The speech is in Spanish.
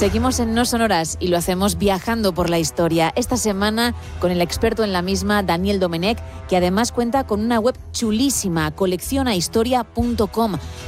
Seguimos en No Sonoras y lo hacemos viajando por la historia. Esta semana con el experto en la misma, Daniel Domenech, que además cuenta con una web chulísima, coleccionahistoria.com.